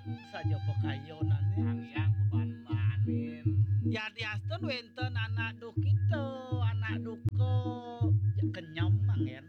saja pekayonane Yang beban manin. ya diasten wenten anak duk itu anak duko kenyam mangen